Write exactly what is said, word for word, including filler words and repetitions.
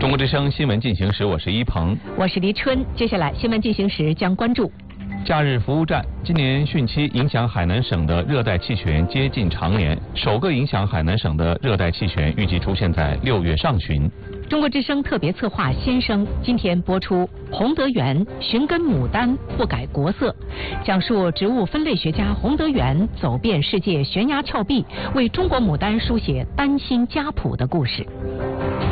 中国之声新闻进行时，我是一鹏， 我是黎春。接下来新闻进行时将关注假日服务站。今年汛期影响海南省的热带气旋接近长连，首个影响海南省的热带气旋预计出现在六月上旬。 中国之声特别策划《先声》今天播出洪德元寻根牡丹不改国色，讲述植物分类学家洪德元走遍世界悬崖峭壁，为中国牡丹书写丹心家谱的故事。